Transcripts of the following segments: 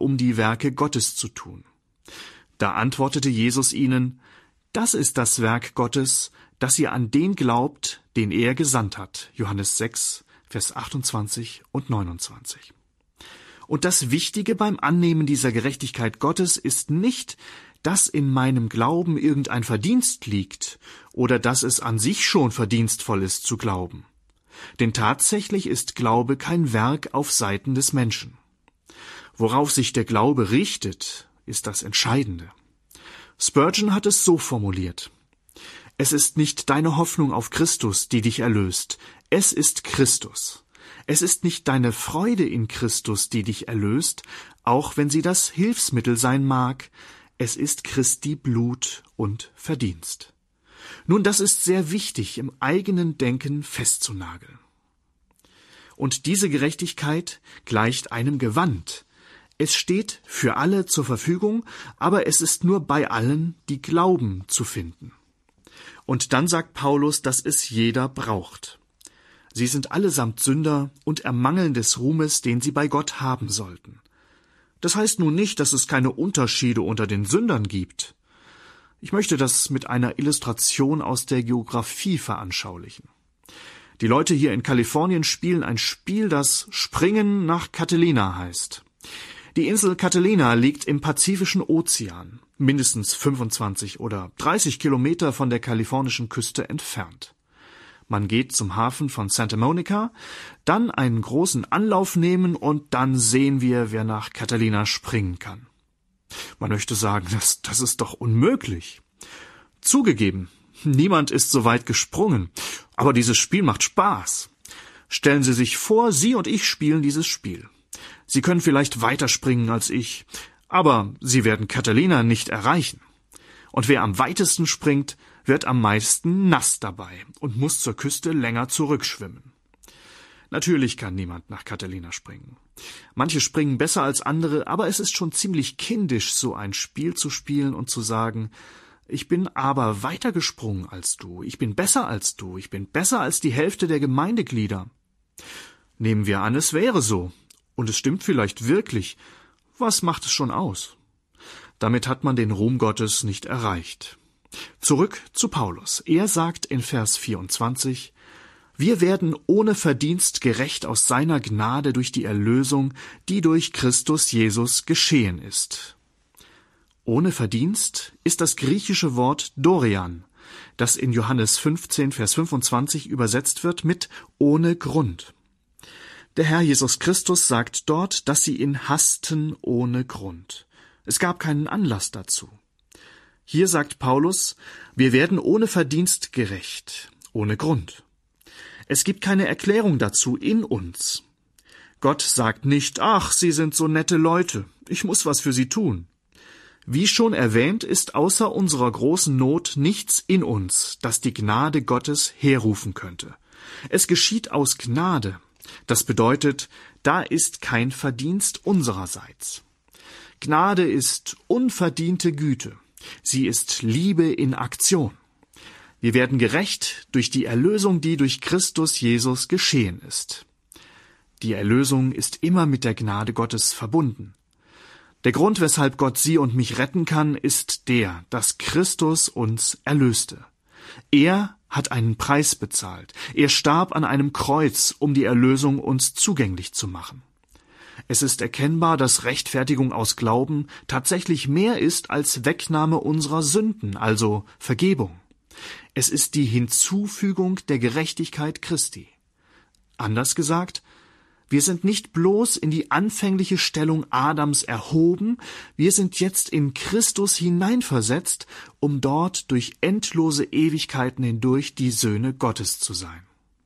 um die Werke Gottes zu tun. Da antwortete Jesus ihnen: Das ist das Werk Gottes, dass ihr an den glaubt, den er gesandt hat. Johannes 6, Vers 28 und 29. Und das Wichtige beim Annehmen dieser Gerechtigkeit Gottes ist nicht, dass in meinem Glauben irgendein Verdienst liegt oder dass es an sich schon verdienstvoll ist zu glauben. Denn tatsächlich ist Glaube kein Werk auf Seiten des Menschen. Worauf sich der Glaube richtet, ist das Entscheidende. Spurgeon hat es so formuliert: Es ist nicht deine Hoffnung auf Christus, die dich erlöst. Es ist Christus. Es ist nicht deine Freude in Christus, die dich erlöst, auch wenn sie das Hilfsmittel sein mag. Es ist Christi Blut und Verdienst. Nun, das ist sehr wichtig, im eigenen Denken festzunageln. Und diese Gerechtigkeit gleicht einem Gewand. Es steht für alle zur Verfügung, aber es ist nur bei allen, die glauben, zu finden. Und dann sagt Paulus, dass es jeder braucht. Sie sind allesamt Sünder und ermangeln des Ruhmes, den sie bei Gott haben sollten. Das heißt nun nicht, dass es keine Unterschiede unter den Sündern gibt. Ich möchte das mit einer Illustration aus der Geografie veranschaulichen. Die Leute hier in Kalifornien spielen ein Spiel, das Springen nach Catalina heißt. Die Insel Catalina liegt im Pazifischen Ozean, mindestens 25 oder 30 Kilometer von der kalifornischen Küste entfernt. Man geht zum Hafen von Santa Monica, dann einen großen Anlauf nehmen und dann sehen wir, wer nach Catalina springen kann. Man möchte sagen, das ist doch unmöglich. Zugegeben, niemand ist so weit gesprungen, aber dieses Spiel macht Spaß. Stellen Sie sich vor, Sie und ich spielen dieses Spiel. Sie können vielleicht weiter springen als ich, aber Sie werden Catalina nicht erreichen. Und wer am weitesten springt, wird am meisten nass dabei und muss zur Küste länger zurückschwimmen. Natürlich kann niemand nach Catalina springen. Manche springen besser als andere, aber es ist schon ziemlich kindisch, so ein Spiel zu spielen und zu sagen: Ich bin aber weiter gesprungen als du, ich bin besser als du, ich bin besser als die Hälfte der Gemeindeglieder. Nehmen wir an, es wäre so. Und es stimmt vielleicht wirklich. Was macht es schon aus? Damit hat man den Ruhm Gottes nicht erreicht. Zurück zu Paulus. Er sagt in Vers 24: Wir werden ohne Verdienst gerecht aus seiner Gnade durch die Erlösung, die durch Christus Jesus geschehen ist. Ohne Verdienst ist das griechische Wort Dorian, das in Johannes 15, Vers 25 übersetzt wird mit ohne Grund. Der Herr Jesus Christus sagt dort, dass sie ihn hassten ohne Grund. Es gab keinen Anlass dazu. Hier sagt Paulus, wir werden ohne Verdienst gerecht, ohne Grund. Es gibt keine Erklärung dazu in uns. Gott sagt nicht, ach, sie sind so nette Leute, ich muss was für sie tun. Wie schon erwähnt, ist außer unserer großen Not nichts in uns, das die Gnade Gottes herrufen könnte. Es geschieht aus Gnade. Das bedeutet, da ist kein Verdienst unsererseits. Gnade ist unverdiente Güte. Sie ist Liebe in Aktion. Wir werden gerecht durch die Erlösung, die durch Christus Jesus geschehen ist. Die Erlösung ist immer mit der Gnade Gottes verbunden. Der Grund, weshalb Gott Sie und mich retten kann, ist der, dass Christus uns erlöste. Er hat einen Preis bezahlt. Er starb an einem Kreuz, um die Erlösung uns zugänglich zu machen. Es ist erkennbar, dass Rechtfertigung aus Glauben tatsächlich mehr ist als Wegnahme unserer Sünden, also Vergebung. Es ist die Hinzufügung der Gerechtigkeit Christi. Anders gesagt, wir sind nicht bloß in die anfängliche Stellung Adams erhoben, wir sind jetzt in Christus hineinversetzt, um dort durch endlose Ewigkeiten hindurch die Söhne Gottes zu sein.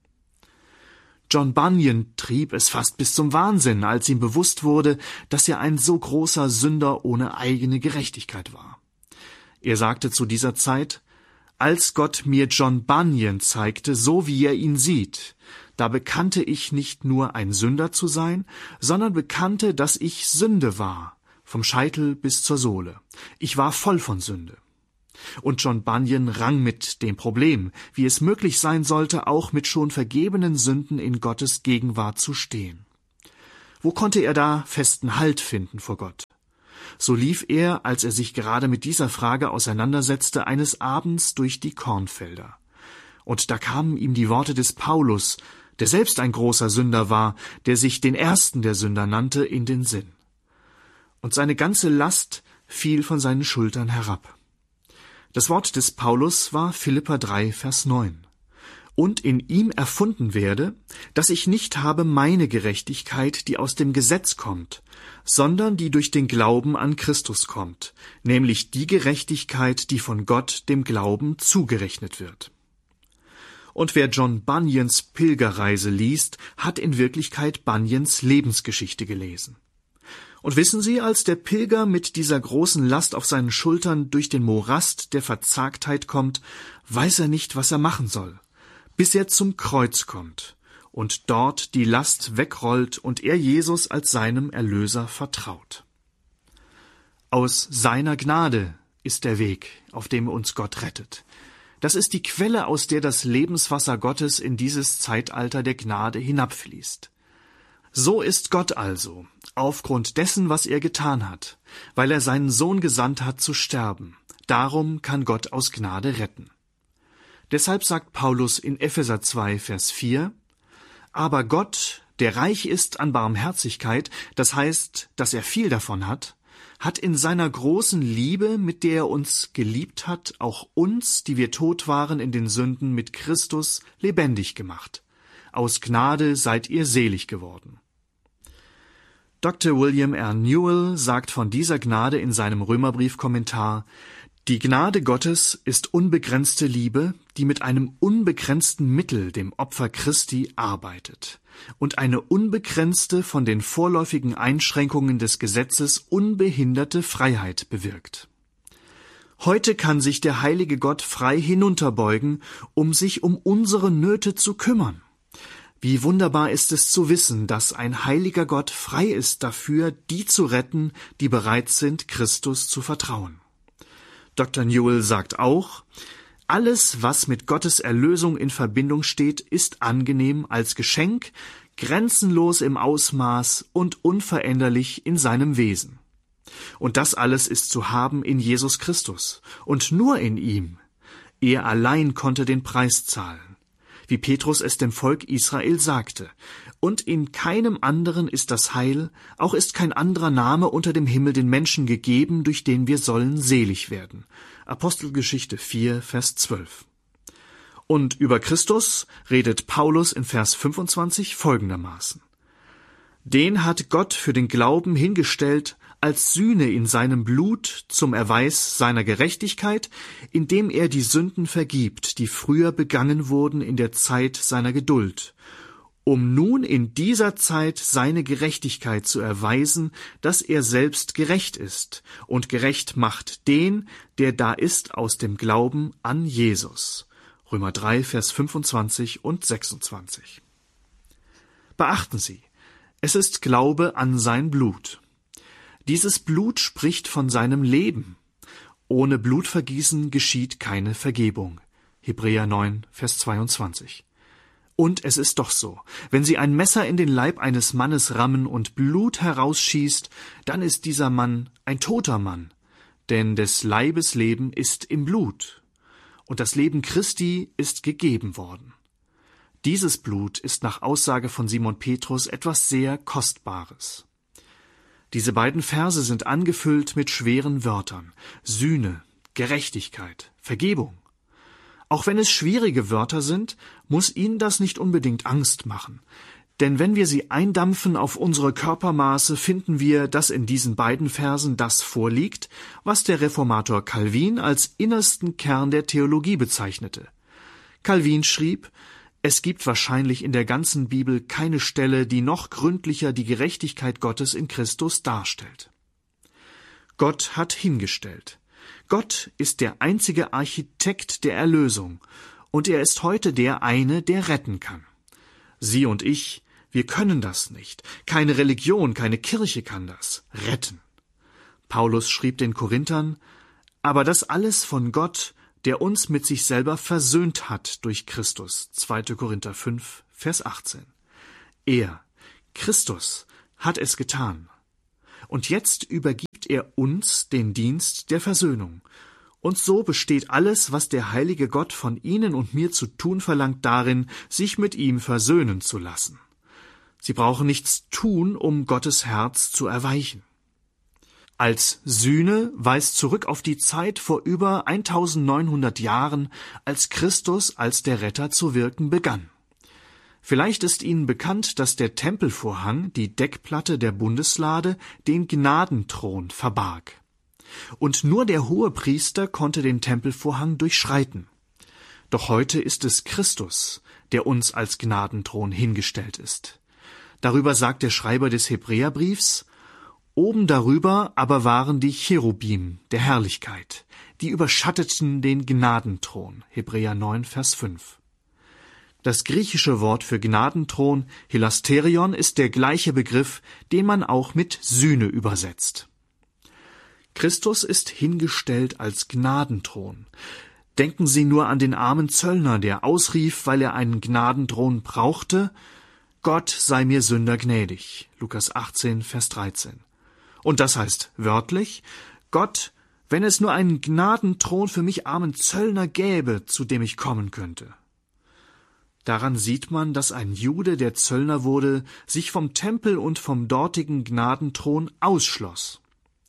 John Bunyan trieb es fast bis zum Wahnsinn, als ihm bewusst wurde, dass er ein so großer Sünder ohne eigene Gerechtigkeit war. Er sagte zu dieser Zeit, als Gott mir John Bunyan zeigte, so wie er ihn sieht, da bekannte ich nicht nur ein Sünder zu sein, sondern bekannte, dass ich Sünde war, vom Scheitel bis zur Sohle. Ich war voll von Sünde. Und John Bunyan rang mit dem Problem, wie es möglich sein sollte, auch mit schon vergebenen Sünden in Gottes Gegenwart zu stehen. Wo konnte er da festen Halt finden vor Gott? So lief er, als er sich gerade mit dieser Frage auseinandersetzte, eines Abends durch die Kornfelder. Und da kamen ihm die Worte des Paulus, der selbst ein großer Sünder war, der sich den ersten der Sünder nannte, in den Sinn. Und seine ganze Last fiel von seinen Schultern herab. Das Wort des Paulus war Philipper 3, Vers 9. Und in ihm erfunden werde, dass ich nicht habe meine Gerechtigkeit, die aus dem Gesetz kommt, sondern die durch den Glauben an Christus kommt, nämlich die Gerechtigkeit, die von Gott dem Glauben zugerechnet wird. Und wer John Bunyans Pilgerreise liest, hat in Wirklichkeit Bunyans Lebensgeschichte gelesen. Und wissen Sie, als der Pilger mit dieser großen Last auf seinen Schultern durch den Morast der Verzagtheit kommt, weiß er nicht, was er machen soll, bis er zum Kreuz kommt und dort die Last wegrollt und er Jesus als seinem Erlöser vertraut. Aus seiner Gnade ist der Weg, auf dem uns Gott rettet. Das ist die Quelle, aus der das Lebenswasser Gottes in dieses Zeitalter der Gnade hinabfließt. So ist Gott also, aufgrund dessen, was er getan hat, weil er seinen Sohn gesandt hat zu sterben. Darum kann Gott aus Gnade retten. Deshalb sagt Paulus in Epheser 2, Vers 4, aber Gott, der reich ist an Barmherzigkeit, das heißt, dass er viel davon hat in seiner großen Liebe, mit der er uns geliebt hat, auch uns, die wir tot waren in den Sünden, mit Christus lebendig gemacht. Aus Gnade seid ihr selig geworden. Dr. William R. Newell sagt von dieser Gnade in seinem Römerbrief-Kommentar: Die Gnade Gottes ist unbegrenzte Liebe, die mit einem unbegrenzten Mittel, dem Opfer Christi, arbeitet und eine unbegrenzte, von den vorläufigen Einschränkungen des Gesetzes unbehinderte Freiheit bewirkt. Heute kann sich der heilige Gott frei hinunterbeugen, um sich um unsere Nöte zu kümmern. Wie wunderbar ist es zu wissen, dass ein heiliger Gott frei ist dafür, die zu retten, die bereit sind, Christus zu vertrauen. Dr. Newell sagt auch, alles, was mit Gottes Erlösung in Verbindung steht, ist angenehm als Geschenk, grenzenlos im Ausmaß und unveränderlich in seinem Wesen. Und das alles ist zu haben in Jesus Christus und nur in ihm. Er allein konnte den Preis zahlen, wie Petrus es dem Volk Israel sagte. Und in keinem anderen ist das Heil, auch ist kein anderer Name unter dem Himmel den Menschen gegeben, durch den wir sollen selig werden. Apostelgeschichte 4, Vers 12. Und über Christus redet Paulus in Vers 25 folgendermaßen: Den hat Gott für den Glauben hingestellt als Sühne in seinem Blut zum Erweis seiner Gerechtigkeit, indem er die Sünden vergibt, die früher begangen wurden in der Zeit seiner Geduld, um nun in dieser Zeit seine Gerechtigkeit zu erweisen, dass er selbst gerecht ist und gerecht macht den, der da ist aus dem Glauben an Jesus. Römer 3, Vers 25 und 26. Beachten Sie, es ist Glaube an sein Blut. Dieses Blut spricht von seinem Leben. Ohne Blutvergießen geschieht keine Vergebung. Hebräer 9, Vers 22. Und es ist doch so, wenn Sie ein Messer in den Leib eines Mannes rammen und Blut herausschießt, dann ist dieser Mann ein toter Mann, denn des Leibes Leben ist im Blut, und das Leben Christi ist gegeben worden. Dieses Blut ist nach Aussage von Simon Petrus etwas sehr Kostbares. Diese beiden Verse sind angefüllt mit schweren Wörtern: Sühne, Gerechtigkeit, Vergebung. Auch wenn es schwierige Wörter sind, muss Ihnen das nicht unbedingt Angst machen. Denn wenn wir sie eindampfen auf unsere Körpermaße, finden wir, dass in diesen beiden Versen das vorliegt, was der Reformator Calvin als innersten Kern der Theologie bezeichnete. Calvin schrieb: Es gibt wahrscheinlich in der ganzen Bibel keine Stelle, die noch gründlicher die Gerechtigkeit Gottes in Christus darstellt. Gott hat hingestellt. Gott ist der einzige Architekt der Erlösung, und er ist heute der eine, der retten kann. Sie und ich, wir können das nicht. Keine Religion, keine Kirche kann das retten. Paulus schrieb den Korinthern: Aber das alles von Gott, der uns mit sich selber versöhnt hat durch Christus. 2. Korinther 5, Vers 18. Er, Christus, hat es getan. und jetzt übergibt er uns den Dienst der Versöhnung. Und so besteht alles, was der heilige Gott von Ihnen und mir zu tun verlangt, darin, sich mit ihm versöhnen zu lassen. Sie brauchen nichts tun, um Gottes Herz zu erweichen. Als Sühne weist zurück auf die Zeit vor über 1900 Jahren, als Christus als der Retter zu wirken begann. Vielleicht ist Ihnen bekannt, dass der Tempelvorhang, die Deckplatte der Bundeslade, den Gnadenthron verbarg. Und nur der Hohepriester konnte den Tempelvorhang durchschreiten. Doch heute ist es Christus, der uns als Gnadenthron hingestellt ist. Darüber sagt der Schreiber des Hebräerbriefs: Oben darüber aber waren die Cherubim der Herrlichkeit, die überschatteten den Gnadenthron. Hebräer 9, Vers 5. Das griechische Wort für Gnadenthron, Hilasterion, ist der gleiche Begriff, den man auch mit Sühne übersetzt. Christus ist hingestellt als Gnadenthron. Denken Sie nur an den armen Zöllner, der ausrief, weil er einen Gnadenthron brauchte: Gott sei mir Sünder gnädig. Lukas 18, Vers 13. Und das heißt wörtlich: Gott, wenn es nur einen Gnadenthron für mich armen Zöllner gäbe, zu dem ich kommen könnte. Daran sieht man, dass ein Jude, der Zöllner wurde, sich vom Tempel und vom dortigen Gnadenthron ausschloss.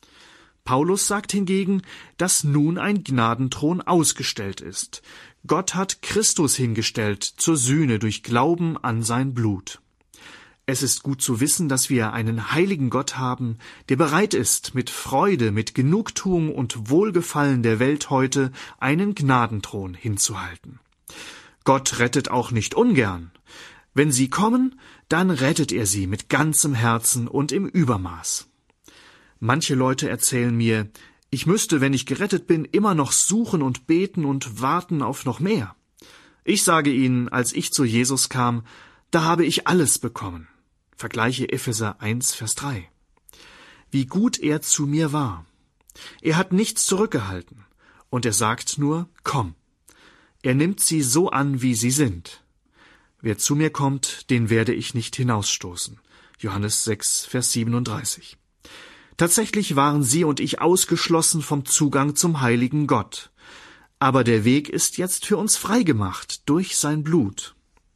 Paulus sagt hingegen, dass nun ein Gnadenthron ausgestellt ist. Gott hat Christus hingestellt zur Sühne durch Glauben an sein Blut. Es ist gut zu wissen, dass wir einen heiligen Gott haben, der bereit ist, mit Freude, mit Genugtuung und Wohlgefallen der Welt heute einen Gnadenthron hinzuhalten. Gott rettet auch nicht ungern. Wenn sie kommen, dann rettet er sie mit ganzem Herzen und im Übermaß. Manche Leute erzählen mir, ich müsste, wenn ich gerettet bin, immer noch suchen und beten und warten auf noch mehr. Ich sage ihnen, als ich zu Jesus kam, da habe ich alles bekommen. Vergleiche Epheser 1, Vers 3. Wie gut er zu mir war. Er hat nichts zurückgehalten. Und er sagt nur, komm. Er nimmt sie so an, wie sie sind. Wer zu mir kommt, den werde ich nicht hinausstoßen. Johannes 6, Vers 37. Tatsächlich waren Sie und ich ausgeschlossen vom Zugang zum heiligen Gott. Aber der Weg ist jetzt für uns freigemacht durch sein Blut.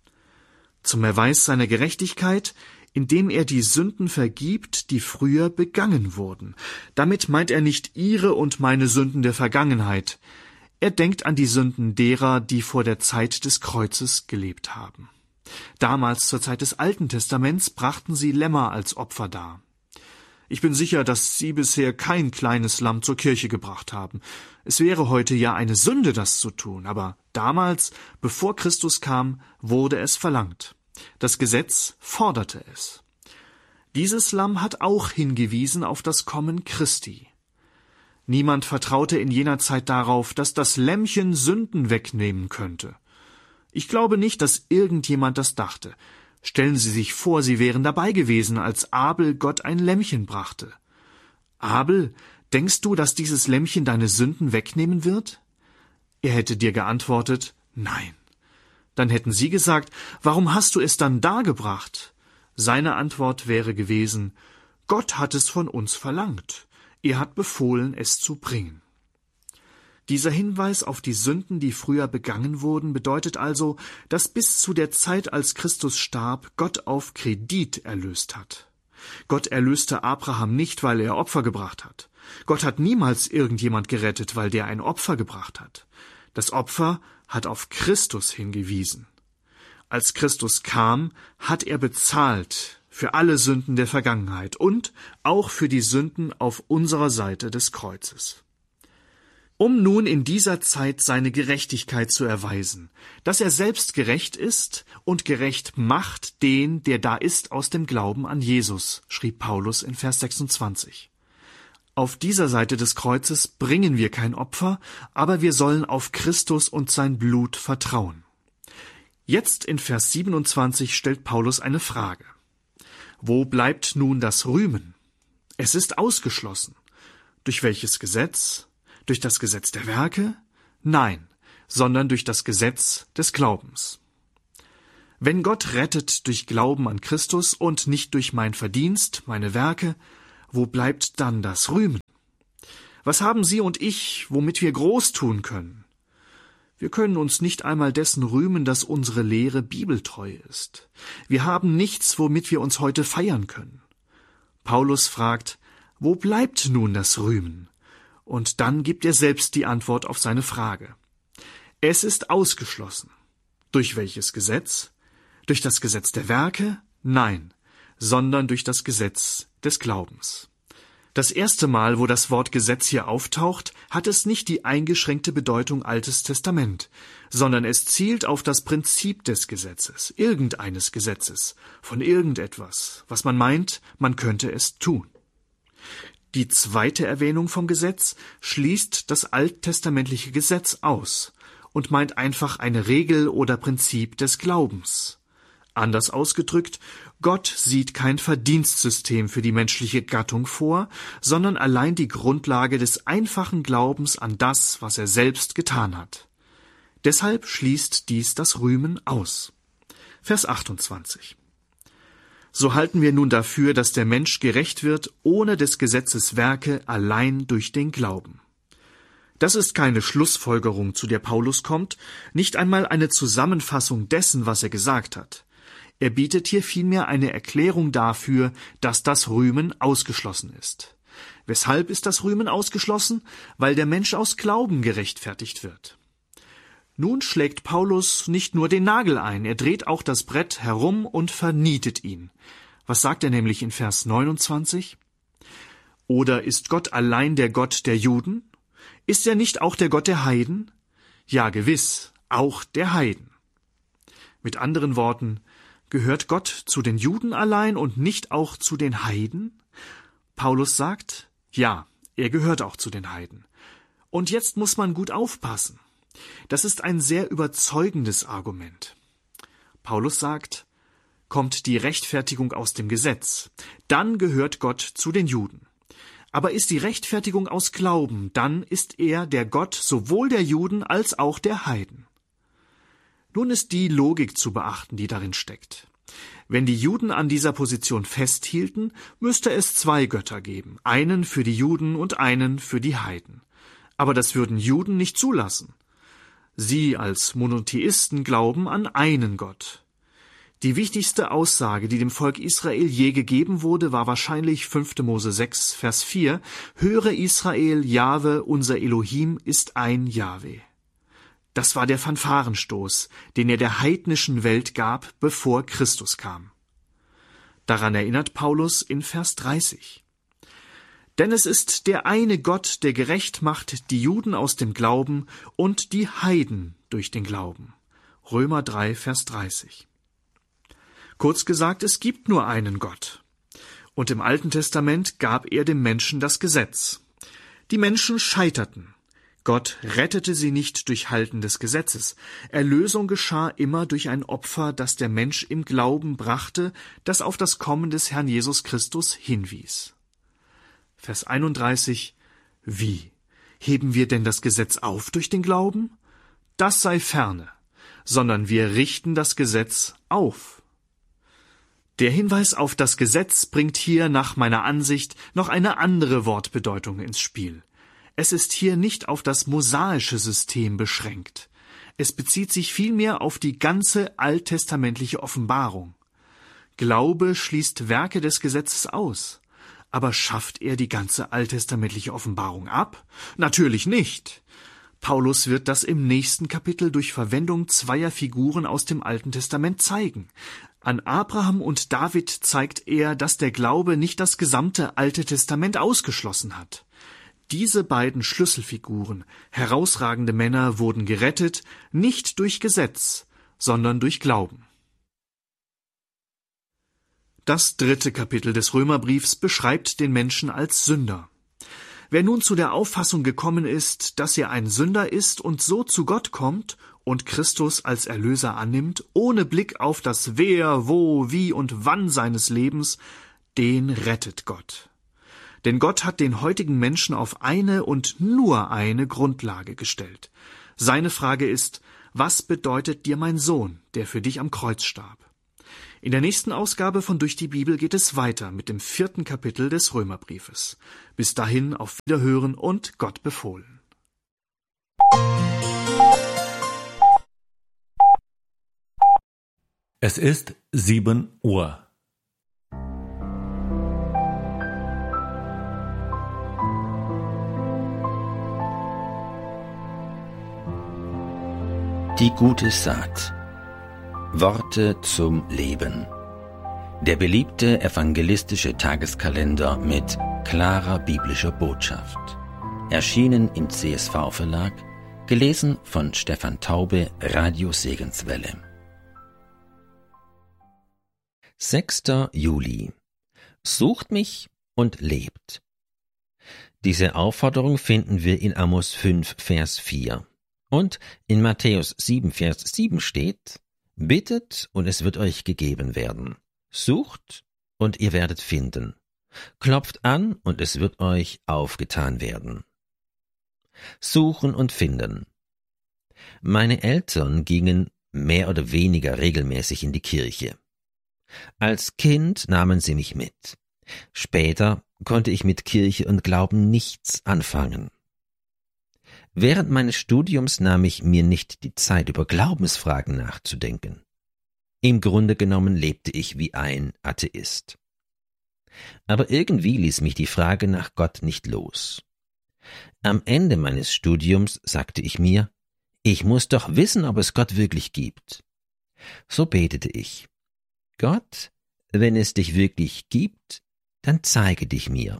Zum Erweis seiner Gerechtigkeit, indem er die Sünden vergibt, die früher begangen wurden. Damit meint er nicht Ihre und meine Sünden der Vergangenheit. Er denkt an die Sünden derer, die vor der Zeit des Kreuzes gelebt haben. Damals, zur Zeit des Alten Testaments, brachten sie Lämmer als Opfer dar. Ich bin sicher, dass Sie bisher kein kleines Lamm zur Kirche gebracht haben. Es wäre heute ja eine Sünde, das zu tun, aber damals, bevor Christus kam, wurde es verlangt. Das Gesetz forderte es. Dieses Lamm hat auch hingewiesen auf das Kommen Christi. Niemand vertraute in jener Zeit darauf, dass das Lämmchen Sünden wegnehmen könnte. Ich glaube nicht, dass irgendjemand das dachte. Stellen Sie sich vor, Sie wären dabei gewesen, als Abel Gott ein Lämmchen brachte. Abel, denkst du, dass dieses Lämmchen deine Sünden wegnehmen wird? Er hätte dir geantwortet, nein. Dann hätten Sie gesagt, warum hast du es dann dargebracht? Seine Antwort wäre gewesen, Gott hat es von uns verlangt. Er hat befohlen, es zu bringen. Dieser Hinweis auf die Sünden, die früher begangen wurden, bedeutet also, dass bis zu der Zeit, als Christus starb, Gott auf Kredit erlöst hat. Gott erlöste Abraham nicht, weil er Opfer gebracht hat. Gott hat niemals irgendjemand gerettet, weil der ein Opfer gebracht hat. Das Opfer hat auf Christus hingewiesen. Als Christus kam, hat er bezahlt für alle Sünden der Vergangenheit und auch für die Sünden auf unserer Seite des Kreuzes. Um nun in dieser Zeit seine Gerechtigkeit zu erweisen, dass er selbst gerecht ist und gerecht macht den, der da ist, aus dem Glauben an Jesus, schrieb Paulus in Vers 26. Auf dieser Seite des Kreuzes bringen wir kein Opfer, aber wir sollen auf Christus und sein Blut vertrauen. Jetzt in Vers 27 stellt Paulus eine Frage. Wo bleibt nun das Rühmen? Es ist ausgeschlossen. Durch welches Gesetz? Durch das Gesetz der Werke? Nein, sondern durch das Gesetz des Glaubens. Wenn Gott rettet durch Glauben an Christus und nicht durch mein Verdienst, meine Werke, wo bleibt dann das Rühmen? Was haben Sie und ich, womit wir groß tun können? Wir können uns nicht einmal dessen rühmen, dass unsere Lehre bibeltreu ist. Wir haben nichts, womit wir uns heute feiern können. Paulus fragt, wo bleibt nun das Rühmen? Und dann gibt er selbst die Antwort auf seine Frage. Es ist ausgeschlossen. Durch welches Gesetz? Durch das Gesetz der Werke? Nein, sondern durch das Gesetz des Glaubens. Das erste Mal, wo das Wort Gesetz hier auftaucht, hat es nicht die eingeschränkte Bedeutung Altes Testament, sondern es zielt auf das Prinzip des Gesetzes, irgendeines Gesetzes, von irgendetwas, was man meint, man könnte es tun. Die zweite Erwähnung vom Gesetz schließt das alttestamentliche Gesetz aus und meint einfach eine Regel oder Prinzip des Glaubens. Anders ausgedrückt, Gott sieht kein Verdienstsystem für die menschliche Gattung vor, sondern allein die Grundlage des einfachen Glaubens an das, was er selbst getan hat. Deshalb schließt dies das Rühmen aus. Vers 28. So halten wir nun dafür, dass der Mensch gerecht wird, ohne des Gesetzes Werke, allein durch den Glauben. Das ist keine Schlussfolgerung, zu der Paulus kommt, nicht einmal eine Zusammenfassung dessen, was er gesagt hat. Er bietet hier vielmehr eine Erklärung dafür, dass das Rühmen ausgeschlossen ist. Weshalb ist das Rühmen ausgeschlossen? Weil der Mensch aus Glauben gerechtfertigt wird. Nun schlägt Paulus nicht nur den Nagel ein, er dreht auch das Brett herum und vernietet ihn. Was sagt er nämlich in Vers 29? Oder ist Gott allein der Gott der Juden? Ist er nicht auch der Gott der Heiden? Ja, gewiss, auch der Heiden. Mit anderen Worten, gehört Gott zu den Juden allein und nicht auch zu den Heiden? Paulus sagt, ja, er gehört auch zu den Heiden. Und jetzt muss man gut aufpassen. Das ist ein sehr überzeugendes Argument. Paulus sagt, kommt die Rechtfertigung aus dem Gesetz, dann gehört Gott zu den Juden. Aber ist die Rechtfertigung aus Glauben, dann ist er der Gott sowohl der Juden als auch der Heiden. Nun ist die Logik zu beachten, die darin steckt. Wenn die Juden an dieser Position festhielten, müsste es zwei Götter geben, einen für die Juden und einen für die Heiden. Aber das würden Juden nicht zulassen. Sie als Monotheisten glauben an einen Gott. Die wichtigste Aussage, die dem Volk Israel je gegeben wurde, war wahrscheinlich 5. Mose 6, Vers 4, Höre Israel, Jahwe, unser Elohim ist ein Jahwe. Das war der Fanfarenstoß, den er der heidnischen Welt gab, bevor Christus kam. Daran erinnert Paulus in Vers 30. Denn es ist der eine Gott, der gerecht macht die Juden aus dem Glauben und die Heiden durch den Glauben. Römer 3, Vers 30. Kurz gesagt, es gibt nur einen Gott. Und im Alten Testament gab er dem Menschen das Gesetz. Die Menschen scheiterten. Gott rettete sie nicht durch Halten des Gesetzes. Erlösung geschah immer durch ein Opfer, das der Mensch im Glauben brachte, das auf das Kommen des Herrn Jesus Christus hinwies. Vers 31. Wie? Heben wir denn das Gesetz auf durch den Glauben? Das sei ferne, sondern wir richten das Gesetz auf. Der Hinweis auf das Gesetz bringt hier nach meiner Ansicht noch eine andere Wortbedeutung ins Spiel. Es ist hier nicht auf das mosaische System beschränkt. Es bezieht sich vielmehr auf die ganze alttestamentliche Offenbarung. Glaube schließt Werke des Gesetzes aus. Aber schafft er die ganze alttestamentliche Offenbarung ab? Natürlich nicht. Paulus wird das im nächsten Kapitel durch Verwendung zweier Figuren aus dem Alten Testament zeigen. An Abraham und David zeigt er, dass der Glaube nicht das gesamte Alte Testament ausgeschlossen hat. Diese beiden Schlüsselfiguren, herausragende Männer, wurden gerettet, nicht durch Gesetz, sondern durch Glauben. Das 3. Kapitel des Römerbriefs beschreibt den Menschen als Sünder. Wer nun zu der Auffassung gekommen ist, dass er ein Sünder ist und so zu Gott kommt und Christus als Erlöser annimmt, ohne Blick auf das Wer, Wo, Wie und Wann seines Lebens, den rettet Gott. Denn Gott hat den heutigen Menschen auf eine und nur eine Grundlage gestellt. Seine Frage ist, was bedeutet dir mein Sohn, der für dich am Kreuz starb? In der nächsten Ausgabe von Durch die Bibel geht es weiter mit dem 4. Kapitel des Römerbriefes. Bis dahin auf Wiederhören und Gott befohlen. Es ist 7 Uhr. Die gute Saat. Worte zum Leben. Der beliebte evangelistische Tageskalender mit klarer biblischer Botschaft. Erschienen im CSV-Verlag, gelesen von Stefan Taube, Radio Segenswelle. 6. Juli. Sucht mich und lebt. Diese Aufforderung finden wir in Amos 5, Vers 4. Und in Matthäus 7, Vers 7 steht: Bittet und es wird euch gegeben werden. Sucht und ihr werdet finden. Klopft an und es wird euch aufgetan werden. Suchen und finden. Meine Eltern gingen mehr oder weniger regelmäßig in die Kirche. Als Kind nahmen sie mich mit. Später konnte ich mit Kirche und Glauben nichts anfangen. Während meines Studiums nahm ich mir nicht die Zeit, über Glaubensfragen nachzudenken. Im Grunde genommen lebte ich wie ein Atheist. Aber irgendwie ließ mich die Frage nach Gott nicht los. Am Ende meines Studiums sagte ich mir, ich muss doch wissen, ob es Gott wirklich gibt. So betete ich: Gott, wenn es dich wirklich gibt, dann zeige dich mir.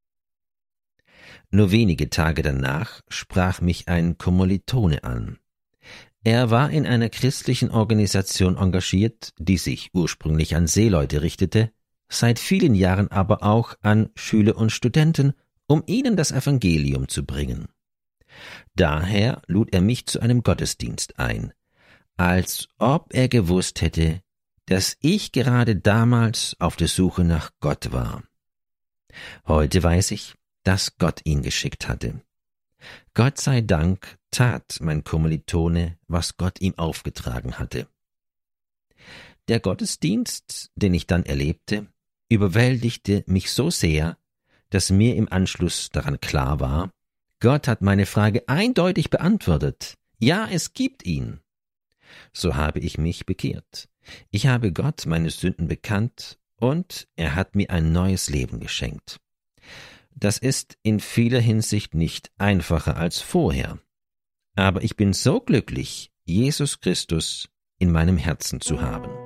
Nur wenige Tage danach sprach mich ein Kommilitone an. Er war in einer christlichen Organisation engagiert, die sich ursprünglich an Seeleute richtete, seit vielen Jahren aber auch an Schüler und Studenten, um ihnen das Evangelium zu bringen. Daher lud er mich zu einem Gottesdienst ein, als ob er gewusst hätte, dass ich gerade damals auf der Suche nach Gott war. Heute weiß ich, dass Gott ihn geschickt hatte. Gott sei Dank tat mein Kommilitone, was Gott ihm aufgetragen hatte. Der Gottesdienst, den ich dann erlebte, überwältigte mich so sehr, dass mir im Anschluss daran klar war, Gott hat meine Frage eindeutig beantwortet. Ja, es gibt ihn. So habe ich mich bekehrt. Ich habe Gott meine Sünden bekannt und er hat mir ein neues Leben geschenkt. Das ist in vieler Hinsicht nicht einfacher als vorher. Aber ich bin so glücklich, Jesus Christus in meinem Herzen zu haben.